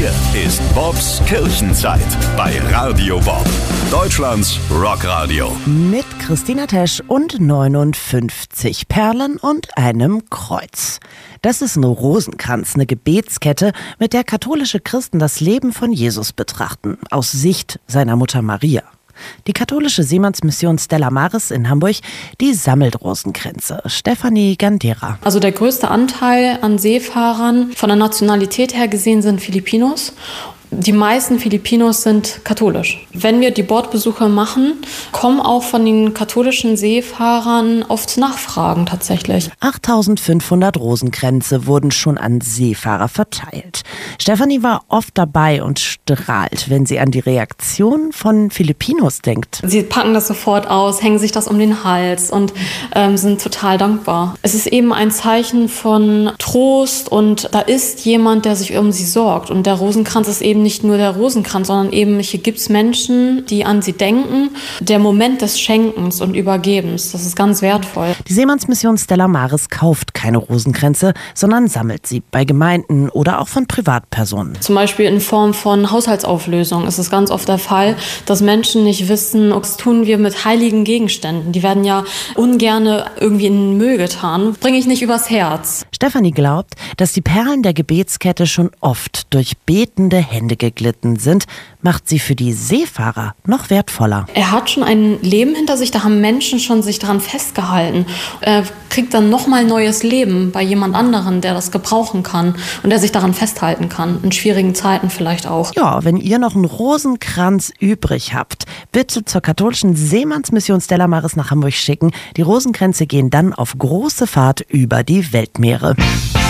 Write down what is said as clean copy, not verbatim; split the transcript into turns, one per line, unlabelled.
Hier ist Bobs Kirchenzeit bei Radio Bob, Deutschlands Rockradio.
Mit Christina Tesch und 59 Perlen und einem Kreuz. Das ist ein Rosenkranz, eine Gebetskette, mit der katholische Christen das Leben von Jesus betrachten, aus Sicht seiner Mutter Maria. Die katholische Seemannsmission Stella Maris in Hamburg, die sammelt Rosenkränze. Stefanie Gandera.
Also der größte Anteil an Seefahrern von der Nationalität her gesehen sind Filipinos. Die meisten Filipinos sind katholisch. Wenn wir die Bordbesuche machen, kommen auch von den katholischen Seefahrern oft Nachfragen tatsächlich.
8500 Rosenkränze wurden schon an Seefahrer verteilt. Stefanie war oft dabei und strahlt, wenn sie an die Reaktion von Filipinos denkt.
Sie packen das sofort aus, hängen sich das um den Hals und sind total dankbar. Es ist eben ein Zeichen von Trost und da ist jemand, der sich um sie sorgt. Und der Rosenkranz ist eben nicht nur der Rosenkranz, sondern eben hier gibt es Menschen, die an sie denken. Der Moment des Schenkens und Übergebens, das ist ganz wertvoll.
Die Seemannsmission Stella Maris kauft keine Rosenkränze, sondern sammelt sie bei Gemeinden oder auch von Privatpersonen.
Zum Beispiel in Form von Haushaltsauflösung ist es ganz oft der Fall, dass Menschen nicht wissen, was tun wir mit heiligen Gegenständen. Die werden ja ungerne irgendwie in den Müll getan. Bringe ich nicht übers Herz.
Stefanie glaubt, dass die Perlen der Gebetskette schon oft durch betende Hände geglitten sind, macht sie für die Seefahrer noch wertvoller.
Er hat schon ein Leben hinter sich, da haben Menschen schon sich daran festgehalten. Er kriegt dann nochmal neues Leben bei jemand anderen, der das gebrauchen kann und der sich daran festhalten kann, in schwierigen Zeiten vielleicht auch.
Ja, wenn ihr noch einen Rosenkranz übrig habt, bitte zur katholischen Seemannsmission Stella Maris nach Hamburg schicken. Die Rosenkränze gehen dann auf große Fahrt über die Weltmeere.